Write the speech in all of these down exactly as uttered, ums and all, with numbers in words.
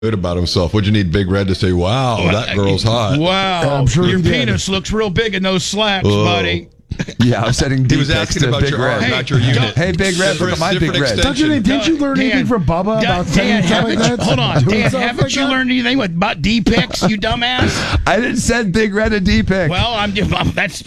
Good about himself. Would you need Big Red to say, wow, that girl's hot? Wow, I'm sure your he did. penis looks real big in those slacks, Oh. buddy. Yeah, I'm sending He was D-pics asking to about Big your Red. arm, Hey, not your unit. Hey, Big Red, look at my Big Red. Doctor Dan, didn't you learn anything Dan, from Bubba Dan, about Dan, saying stuff like haven't that? you- Hold on, Doing Dan, stuff haven't like you that? learned anything about D-pics, you dumbass? I didn't send Big Red a D-pic. Well, I'm just, I'm- that's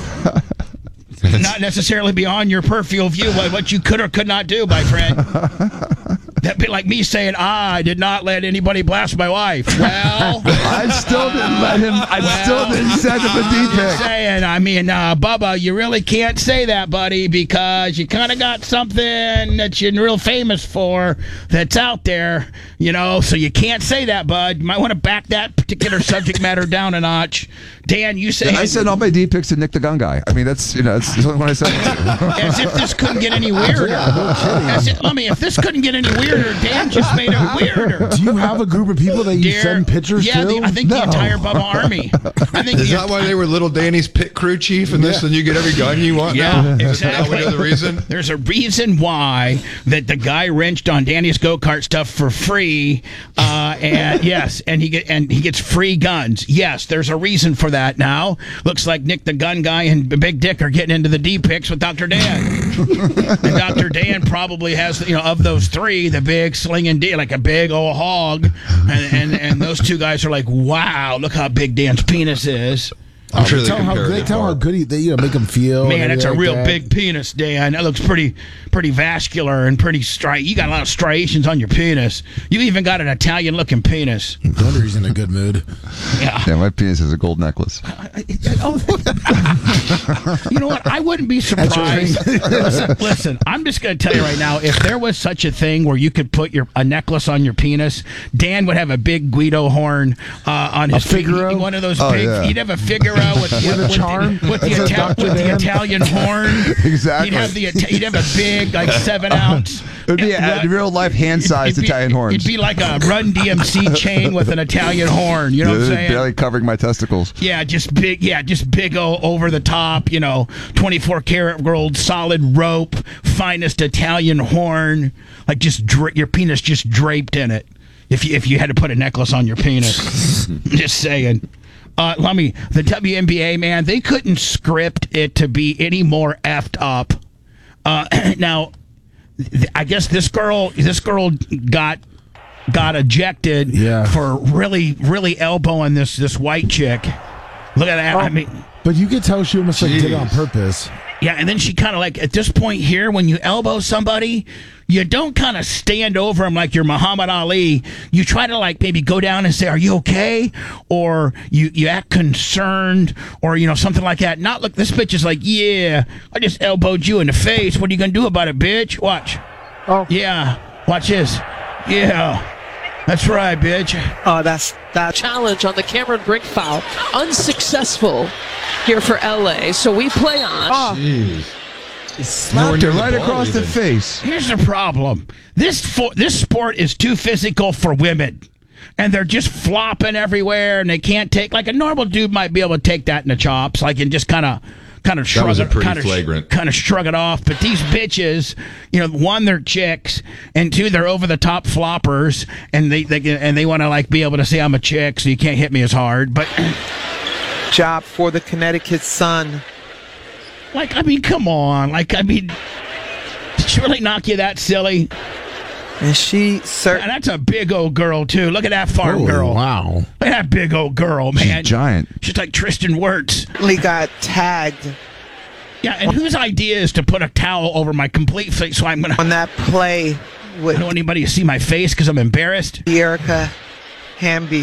not necessarily beyond your peripheral view what, what you could or could not do, my friend. That'd be like me saying, ah, I did not let anybody blast my wife. Well, I still didn't let him. I well, still didn't send him a I'm just D-pic. saying, I mean, uh, Bubba, you really can't say that, buddy, because you kind of got something that you're real famous for that's out there, you know, so you can't say that, bud. You might want to back that particular subject matter down a notch. Dan, you say... I sent all my D-pics to Nick the Gun Guy. I mean, that's, you know, that's the only one I sent it to. As if this couldn't get any weirder. As if, I mean, if this couldn't get any weirder, Dan just made it weirder. Do you have a group of people that you Dear- send pictures yeah, to? the, I think no. the entire Bubba Army. I think Is the, that why they were Little Danny's pit crew chief and this, and you get every gun you want Yeah, now? Is exactly. that the reason? There's a reason why that the guy wrenched on Danny's go-kart stuff for free, uh, and yes, and he get and he gets free guns. Yes, there's a reason for that now. Looks like Nick the Gun Guy and Big Dick are getting into the D-pics with Doctor Dan. And Doctor Dan probably has, you know, of those three, the big slinging D, like a big old hog, and, and and those two guys are like, wow, look how big Dan's penis is. I'm sure they tell how compare they it tell how apart. good he, they you know make him feel. and Man, it's a everything real like that. big penis, Dan. That looks pretty, pretty vascular and pretty stri. You got a lot of striations on your penis. You even got an Italian-looking penis. No wonder he's in a good mood. Yeah. Yeah, my penis is a gold necklace. You know what? I wouldn't be surprised. listen, listen, I'm just going to tell you right now. If there was such a thing where you could put your a necklace on your penis, Dan would have a big Guido horn uh, on his Figaro? One of those Oh, big. yeah. He'd have a Figaro with, with, With a with charm? the, with, the, That says Ital- Doctor with the Dan? Italian horn. Exactly. He'd have the Ita- he'd have a big like seven ounce. It would be a, a real life hand-sized It'd be- Italian horns. It'd be like a Run D M C chain with an Italian horn. You know what I'm saying? Barely covering my testicles. Yeah, just big. Yeah, just big o- over the top. You know, twenty-four karat gold, solid rope, finest Italian horn. Like just dra- your penis just draped in it. If you if you had to put a necklace on your penis, just saying. Uh, let me. The W N B A, man, they couldn't script it to be any more effed up. Uh, now, th- I guess this girl, this girl got got ejected Yeah. for really, really elbowing this this white chick. Look at that. I mean, But you could tell she almost like did it on Jeez. purpose. yeah, and then she kind of like, at this point here, when you elbow somebody, you don't kind of stand over them like you're Muhammad Ali. You try to like maybe go down and say, are you okay? Or you, you act concerned or, you know, something like that. Not look, this bitch is like, yeah, I just elbowed you in the face. What are you going to do about it, bitch? Watch. Oh. Yeah, watch this. Yeah, that's right, bitch. Oh, that's that. Challenge on the Cameron Brink foul. Unsuccessful here for L A. So we play on. Oh, Jeez. Slapped her near the right ball across the even. face. Here's the problem. This fo- this sport is too physical for women. And they're just flopping everywhere and they can't take like a normal dude might be able to take that in the chops, like and just kind of kind of shrug was a it pretty kind of flagrant. kind of shrug it off. But these bitches, you know, one, they're chicks, and two, they're over the top floppers, and they, they and they want to like be able to say I'm a chick, so you can't hit me as hard. But job for the Connecticut Sun. like, I mean, come on, like, I mean, did she really knock you that silly? And she And certainly that's a big old girl too. Look at that farm Holy girl. wow. Look at that big old girl, She's man. giant. She's like Tristan Wirtz. got tagged Yeah, and whose idea is to put a towel over my complete face so I'm gonna? on that play I don't with want anybody to see my face because I'm embarrassed. Erica Hamby.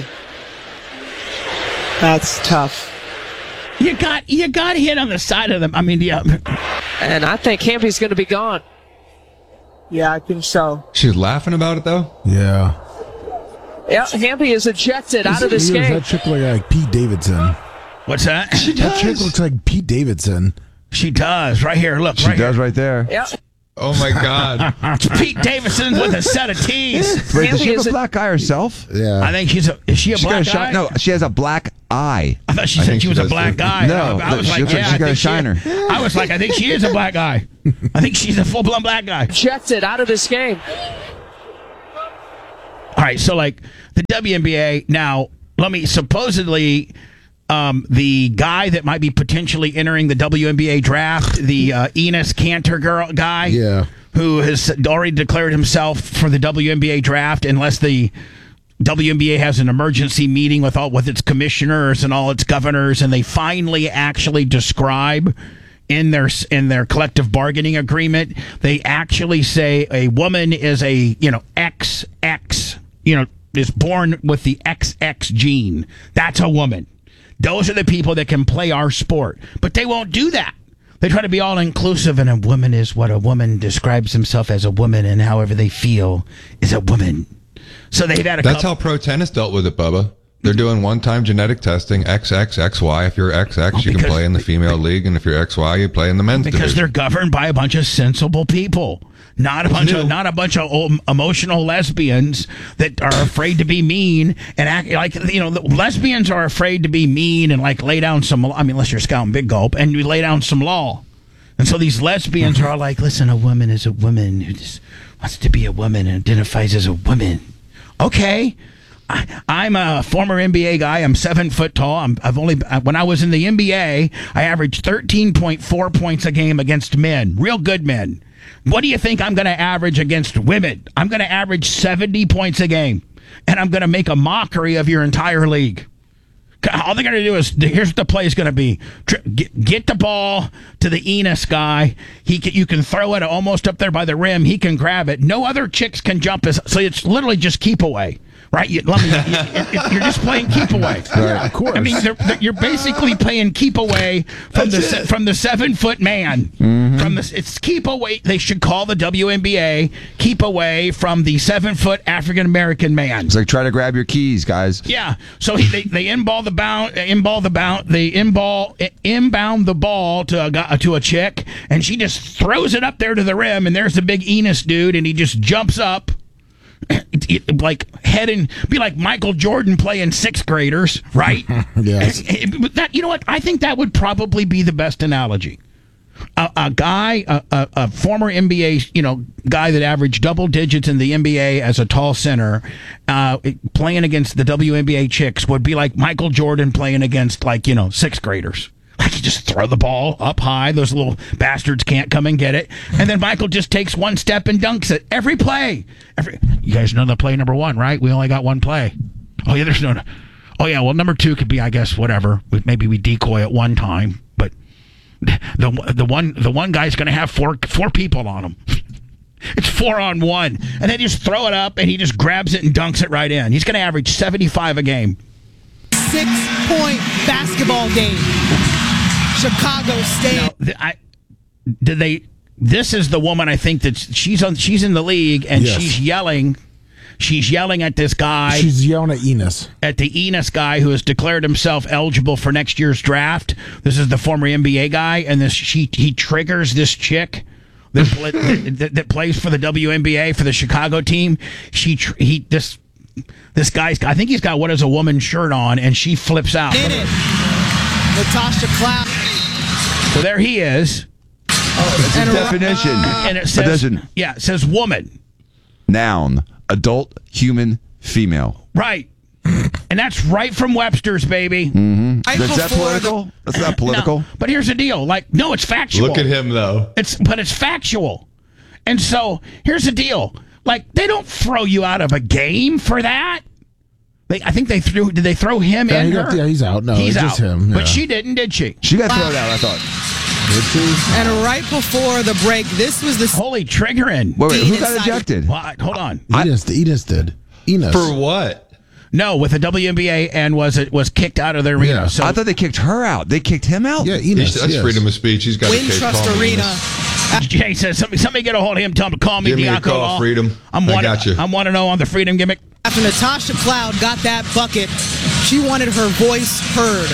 That's tough. You got you got hit on the side of them. I mean, yeah. And I think Campy's going to be gone. Yeah, I think so. She's laughing about it, though? Yeah. Yeah, Hampy is ejected out of this He was- game. That chick looked like Pete Davidson. What's that? She That chick looks like Pete Davidson. She does. Right here. Look. She right does here. right there. Yeah, Oh, my God. It's Pete Davidson with a set of teeth. Wait, does Hampy she have is a a- black eye herself? Yeah. I think she's a. Is she a She got a black shi- guy? No, she has a black eye. I thought she I said think she she was a does, black too. guy. No, I, I was she like, looks like yeah, she I got a think shiner. She, I was like, I think she is a black guy. I think she's a full blown black guy. ejected out of this game. All right, so like the W N B A now. Let me supposedly. Um, the guy that might be potentially entering the W N B A draft, the uh, Enes Kanter girl guy, Yeah. who has already declared himself for the W N B A draft, unless the W N B A has an emergency meeting with all with its commissioners and all its governors, and they finally actually describe in their in their collective bargaining agreement, they actually say a woman is a you know X X you know is born with the X X gene. That's a woman. Those are the people that can play our sport. But they won't do that. They try to be all inclusive, and a woman is what a woman describes himself as a woman, and however they feel is a woman. So they've had a That's couple- how pro tennis dealt with it, Bubba. They're doing one-time genetic testing, X X, X Y. If you're X X, you can Because- play in the female league, and if you're X Y, you play in the men's because division. they're governed by a bunch of sensible people. Not a bunch new. of not a bunch of old emotional lesbians that are afraid to be mean and act like you know. The lesbians are afraid to be mean and like lay down some. I mean, unless you're Scout and Big Gulp, and you lay down some law. And so these lesbians are all like, "Listen, a woman is a woman who just wants to be a woman and identifies as a woman." Okay. I, I'm a former N B A guy. I'm seven foot tall. I'm, I've only when I was in the N B A, I averaged thirteen point four points a game against men, real good men. What do you think I'm going to average against women? I'm going to average seventy points a game, and I'm going to make a mockery of your entire league. All they're going to do is, here's what the play is going to be. Get, get the ball to the Enes guy. He can, you can throw it almost up there by the rim. He can grab it. No other chicks can jump. As, so it's literally just keep away. Right? You, let me, you, you're just playing keep away. Yeah, of course. I mean, they're, they're, you're basically playing keep away from the se- from the seven foot man. Mm-hmm. From the it's keep away. They should call the W N B A keep away from the seven foot African American man. It's like try to grab your keys, guys. Yeah. So he, they they inball the bound, inball the bound, they inball inbound the ball to a guy, to a chick, and she just throws it up there to the rim, and there's the big Enes dude, and he just jumps up. It, it, like heading, be like Michael Jordan playing sixth graders, right? Yes. That you know what? I think that would probably be the best analogy. A, a guy, a, a, a former N B A, you know, guy that averaged double digits in the N B A as a tall center, uh, playing against the W N B A chicks would be like Michael Jordan playing against like you know sixth graders. Like you just throw the ball up high, those little bastards can't come and get it, and then Michael just takes one step and dunks it every play. Every you guys know the play number one, right? We only got one play. Oh yeah, there's no. Oh yeah, well number two could be I guess whatever. Maybe we decoy at one time, but the the one the one guy's going to have four four people on him. It's four on one, and they just throw it up, and he just grabs it and dunks it right in. He's going to average seventy-five a game. Six-point basketball game. Chicago State. Now, th- I, did they? This is the woman I think that she's on. She's in the league, and Yes. she's yelling. She's yelling at this guy. She's yelling at Enes. At the Enes guy who has declared himself eligible for next year's draft. This is the former N B A guy, and this she he triggers this chick that, pl- that, that, that plays for the W N B A for the Chicago team. She tr- he this this guy's I think he's got what is a woman's shirt on, and she flips out. Did it. Natasha Cloud. So there he is, It's a And a- definition. and it It says doesn't. yeah, it says woman. Noun. Adult, human, female. Right. And that's right from Webster's, baby. Right Is that before political? That's not political. No, but here's the deal. Like, no, it's factual. Look at him, though. It's but it's factual. And so here's the deal. Like, they don't throw you out of a game for that. They, I think they threw. Did they throw him Yeah, in? he got- her? yeah, he's out. No, he's it's out. just him, yeah. But she didn't, did she? She got thrown out, I thought. And right before the break, this was the Holy triggering. Wait, wait, who got Inside- ejected? Well, hold on. Enes, the Enes did. Enes. For what? No, with the W N B A, and was it was kicked out of the arena. Yeah. So I thought they kicked her out. They kicked him out? Yeah, He's, Enes. that's yes. freedom of speech. He's got a case. Wintrust Call me Arena. this. Jay says somebody, somebody get a hold of him. Tell him to call me. Give me a Diaco call, Law. Freedom. I'm I one. got you. I'm one to know on the Freedom gimmick. After Natasha Cloud got that bucket, she wanted her voice heard.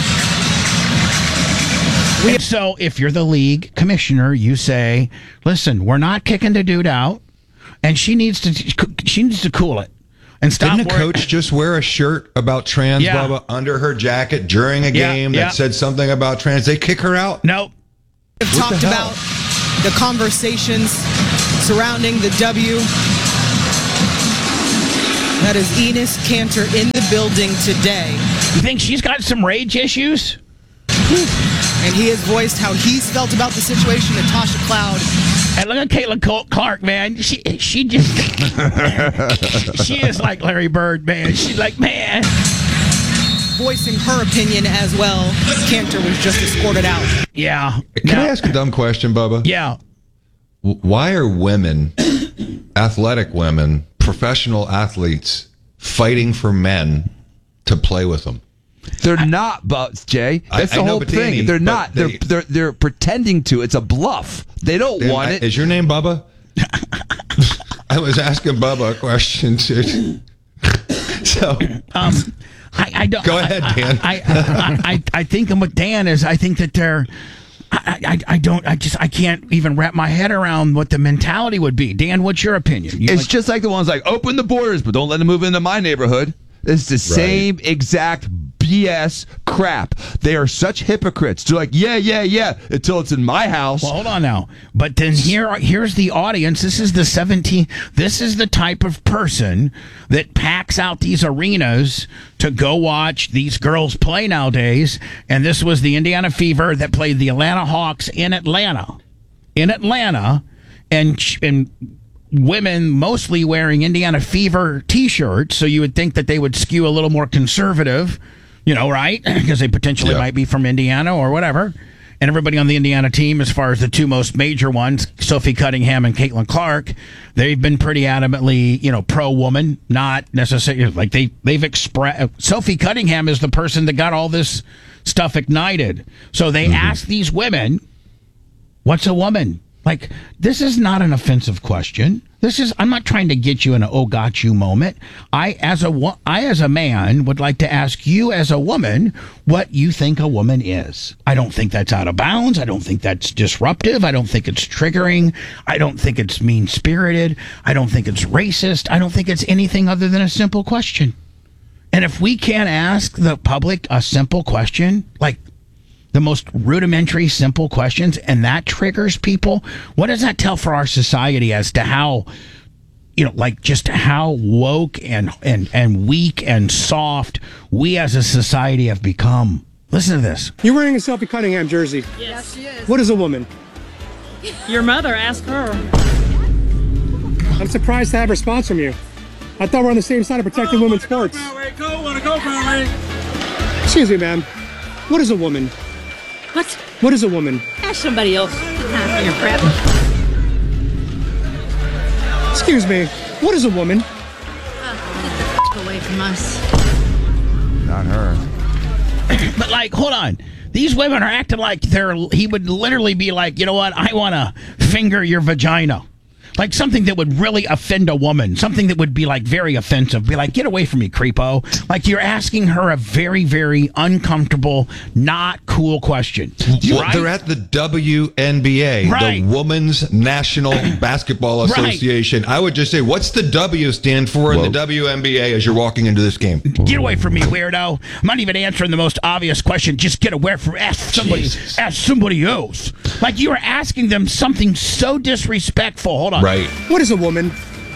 And so if you're the league commissioner, you say, listen, we're not kicking the dude out, and she needs to she needs to cool it and stop. Didn't a worrying- coach just wear a shirt about trans, Yeah. Bubba, under her jacket during a Yeah, game yeah. that said something about trans? They kick her out? Nope. We've the talked hell? about the conversations surrounding the W That is Enos Cantor in the building today. You think she's got some rage issues? And he has voiced how he's felt about the situation to Tasha Cloud. And look at Caitlin Col- Clark, man. She she just she is like Larry Bird, man. She's like, man. Voicing her opinion as well. Cantor was just escorted out. Yeah. Can Now- I ask a dumb question, Bubba? Yeah. W- Why are women, athletic women, professional athletes, fighting for men to play with them? They're not, but Jay. That's I- the I know, whole but thing. Danny, they're but not. they- They're they're they're pretending to. It's a bluff. They don't Dan, want I- it. Is your name Bubba? I was asking Bubba a question, too. So, Um, I, I don't. Go ahead, Dan. I, I, I, I, I think with Dan is I think that they're. I, I, I don't. I just. I can't even wrap my head around what the mentality would be. Dan, what's your opinion? You It's like- just like the ones like open the borders, but don't let them move into my neighborhood. It's the same exact B S crap. They are such hypocrites. They're like, yeah, yeah, yeah, until it's in my house. Well, hold on now. But then here, here's the audience. This is the seventeen. This is the type of person that packs out these arenas to go watch these girls play nowadays. And this was the Indiana Fever that played the Atlanta Hawks in Atlanta. In Atlanta, and and. Women mostly wearing Indiana Fever T-shirts, so you would think that they would skew a little more conservative, you know, right? Because they potentially Yeah. might be from Indiana or whatever. And everybody on the Indiana team, as far as the two most major ones, Sophie Cunningham and Caitlin Clark, they've been pretty adamantly, you know, pro-woman, not necessarily like they they've expressed. Sophie Cunningham is the person that got all this stuff ignited. So they Mm-hmm. asked these women, "What's a woman?" Like, this is not an offensive question. This is, I'm not trying to get you in an oh got you moment. I as a wo- I as a man would like to ask you as a woman what you think a woman is. I don't think that's out of bounds. I don't think that's disruptive. I don't think it's triggering. I don't think it's mean-spirited. I don't think it's racist. I don't think it's anything other than a simple question. And if we can't ask the public a simple question, like the most rudimentary, simple questions, and that triggers people, what does that tell for our society as to how, you know, like just how woke and, and, and weak and soft we as a society have become? Listen to this. You're wearing a Sophie Cunningham jersey. Yes, she is. What is a woman? Your mother, ask her. I'm surprised to have a response from you. I thought we're on the same side of protecting women's sports. Excuse me, ma'am. What is a woman? What? What is a woman? Ask somebody else. Not your crap. Excuse me. What is a woman? Away from us. Not her. But like, hold on. These women are acting like they're, he would literally be like, you know what? I want to finger your vagina. Like something that would really offend a woman. Something that would be like very offensive. Be like, get away from me, creepo. Like you're asking her a very, very uncomfortable, not cool question. Well, Right? they're at the W N B A, Right. the Women's National Basketball Right. Association. I would just say, what's the W stand for in Whoa. the W N B A as you're walking into this game? Get away from me, weirdo. I'm not even answering the most obvious question. Just get away from ask somebody Jesus. ask somebody else. Like you are asking them something so disrespectful. Hold on. Right. What is a woman?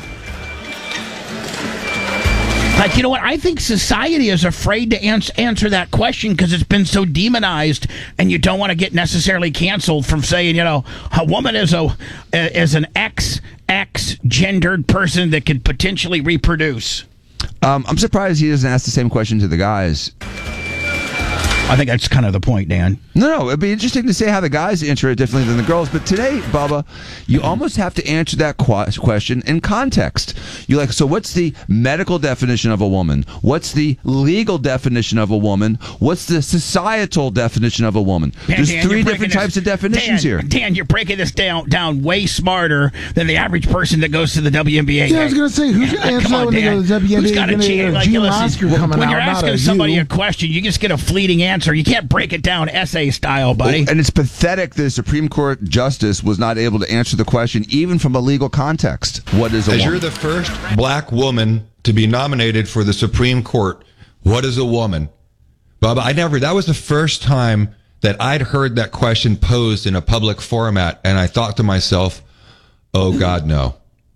Like, you know what? I think society is afraid to ans- answer that question because it's been so demonized, and you don't want to get necessarily canceled from saying, you know, a woman is a is an X X gendered person that could potentially reproduce. Um, I'm surprised he doesn't ask the same question to the guys. I think that's kind of the point, Dan. No, no, it'd be interesting to see how the guys answer it differently than the girls. But today, Bubba, you almost have to answer that qu- question in context. You're like, so what's the medical definition of a woman? What's the legal definition of a woman? What's the societal definition of a woman? Dan, There's Dan, three you're breaking different this- types of definitions Dan, here. Dan, you're breaking this down down way smarter than the average person that goes to the W N B A. Yeah, I was gonna say, who's gonna answer Come that on, when they Dan. go to the W N B A? Who's got a Gonna, chance? uh, Like, Gene listen, Oscar when coming you're out, not asking a somebody you. a question, you just get a fleeting answer. You can't break it down essay style, buddy. And it's pathetic that the Supreme Court justice was not able to answer the question, even from a legal context. What is a As woman? you're the first black woman to be nominated for the Supreme Court, what is a woman? Bubba, I never, that was the first time that I'd heard that question posed in a public format, and I thought to myself, oh, God, no.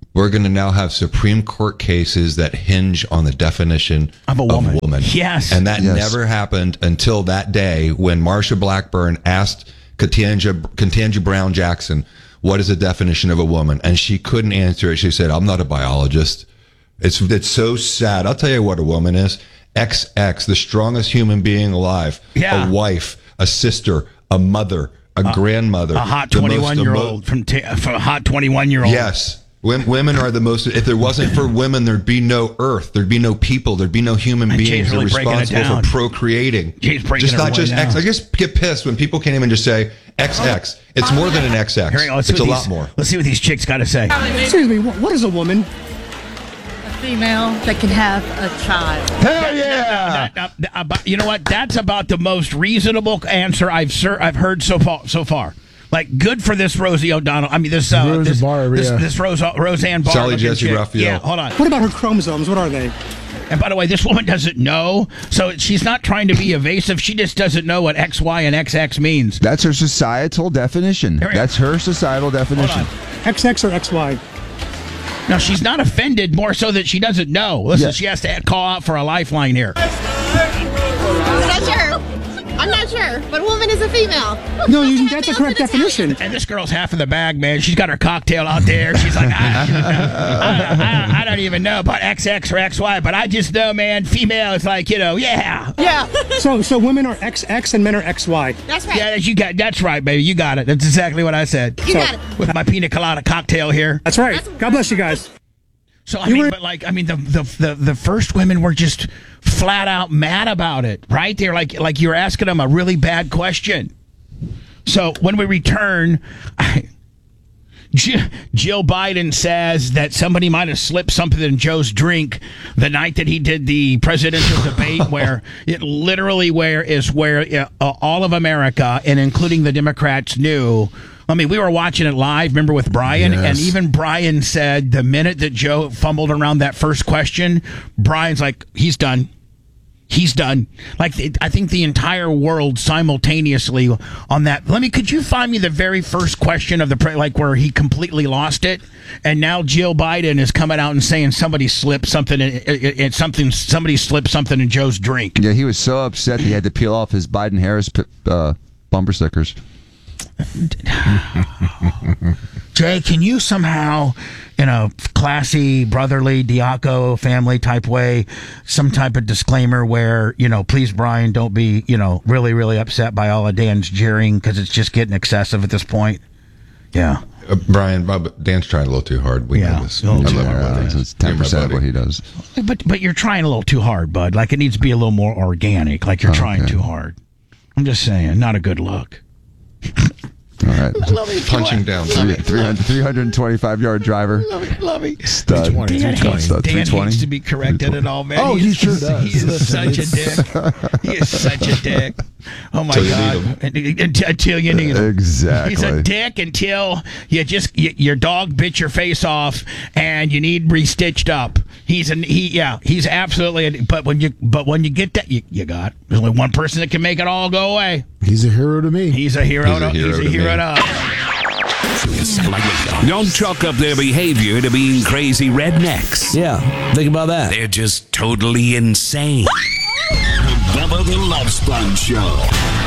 we're going to now have Supreme Court cases that hinge on the definition Of a woman. woman. Yes. And that Yes. never happened until that day when Marsha Blackburn asked Ketanji, Ketanji Brown Jackson, what is the definition of a woman? And she couldn't answer it. She said, I'm not a biologist. It's, it's so sad. I'll tell you what a woman is. X X, the strongest human being alive. Yeah. A wife, a sister, a mother, a uh, grandmother. A hot the most twenty-one-year-old emo- from, t- from a hot twenty-one-year-old. Yes. Wom- Women are the most. If it wasn't for women, there'd be no Earth. There'd be no people. There'd be no human And beings Jay's that are really breaking it responsible down. for procreating. Jay's breaking just it not right just now. X. I just get pissed when people can't even just say X X. It's more than an X X. Here we go. Let's see It's a what lot these- more. Let's see what these chicks got to say. Excuse me, what, what is a woman? A female that can have a child. Hell yeah! That- that- that- about- you know what? That's about the most reasonable answer I've sir, I've heard so far. So far, like good for this Rosie O'Donnell. I mean, this uh, Rosa this, Barr, this, yeah. this Rose Roseanne Barr. Sally looking Jesse chick. Raphael. Yeah, hold on. What about her chromosomes? What are they? And by the way, this woman doesn't know, so she's not trying to be evasive. She just doesn't know what X Y and X X means. That's her societal definition. Here we go. That's her societal Hold definition. on. X X or X Y? No, she's not offended. More so that she doesn't know. Listen, Yeah. she has to call out for a lifeline here. I'm not sure. I'm not sure. But woman is a female. No, you, that's the correct definition. And this girl's half of the bag, man. She's got her cocktail out there. She's like, I, I, I, I don't even know about X X or X Y, but I just know, man, female is like, you know, yeah. Yeah. So, so women are X X and men are X Y. That's right. Yeah, you got that's right, baby. You got it. That's exactly what I said. You So- got it. With my pina colada cocktail here. That's right. God bless you guys. So I You mean, were- but like, I mean, the, the the the first women were just flat out mad about it, right? They're like, like you're asking them a really bad question. So when we return, I, Jill, Jill Biden says that somebody might have slipped something in Joe's drink the night that he did the presidential debate, where it literally where is where uh, all of America and including the Democrats knew. I mean, we were watching it live, remember, with Brian, Yes. and even Brian said the minute that Joe fumbled around that first question, Brian's like, he's done. He's done. Like, I think the entire world simultaneously on that. Let me, could you find me the very first question of the, pre- like, where he completely lost it? And now Jill Biden is coming out and saying somebody slipped something in, in, in something, somebody slipped something in Joe's drink. Yeah, he was so upset that he had to peel off his Biden-Harris uh, bumper stickers. Jay, can you somehow, in a classy, brotherly, Diaco family type way, some type of disclaimer where, you know, please, Brian, don't be, you know, really, really upset by all of Dan's jeering because it's just getting excessive at this point. Yeah. Uh, Brian, Bob, Dan's trying a little too hard. We Yeah. know this. Oh, I love yeah, my brother. It's You're ten my percent of buddy. what he does. But but you're trying a little too hard, bud. Like, it needs to be a little more organic. Like, you're Oh, trying okay. too hard. I'm just saying, not a good look. All right. Punching down. Three- three hundred three hundred twenty-five yard driver. Love it, love it. Stud. three twenty, Dan, three twenty. hates, Stud, Dan three twenty. hates to be corrected at all, man. Oh, He he is- sure does. He is Listen, such a dick. He is such a dick. Oh my Till you God! Until, until you need him. Exactly. He's a dick until you just y your dog bit your face off and you need re-stitched up. He's an he yeah. He's absolutely. A, but when you but when you get that you, you got there's only one person that can make it all go away. He's a hero to me. He's a hero. He's a to, hero he's a to hero me. to us. Don't chalk up their behavior to being crazy rednecks. Yeah, think about that. They're just totally insane. The Bubba the Love Sponge Show.